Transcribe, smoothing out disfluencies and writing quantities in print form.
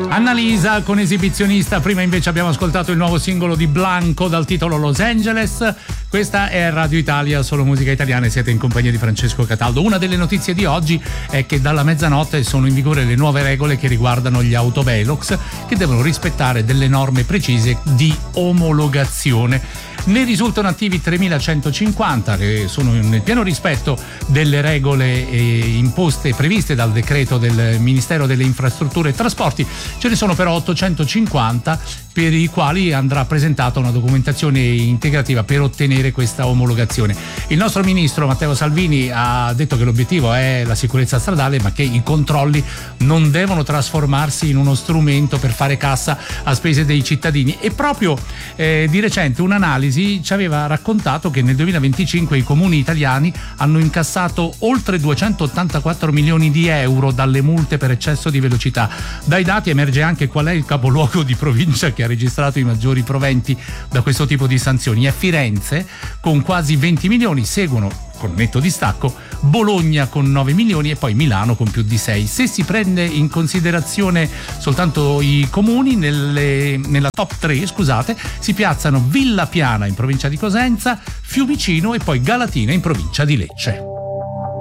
Annalisa con Esibizionista. Prima invece abbiamo ascoltato il nuovo singolo di Blanco dal titolo Los Angeles. Questa è Radio Italia, solo musica italiana, e siete in compagnia di Francesco Cataldo. Una delle notizie di oggi è che dalla mezzanotte sono in vigore le nuove regole che riguardano gli autovelox, che devono rispettare delle norme precise di omologazione. Ne risultano attivi 3.150 che sono nel pieno rispetto delle regole imposte e previste dal decreto del Ministero delle Infrastrutture e Trasporti. Ce ne sono però 850 per i quali andrà presentata una documentazione integrativa per ottenere questa omologazione. Il nostro ministro Matteo Salvini ha detto che l'obiettivo è la sicurezza stradale, ma che i controlli non devono trasformarsi in uno strumento per fare cassa a spese dei cittadini. E proprio di recente un'analisi ci aveva raccontato che nel 2025 i comuni italiani hanno incassato oltre 284 milioni di euro dalle multe per eccesso di velocità. Dai dati emerge anche qual è il capoluogo di provincia che ha registrato i maggiori proventi da questo tipo di sanzioni. È Firenze con quasi 20 milioni, seguono con netto distacco Bologna con 9 milioni e poi Milano con più di 6. Se si prende in considerazione soltanto i comuni, nella top 3 si piazzano Villa Piana in provincia di Cosenza, Fiumicino e poi Galatina in provincia di Lecce.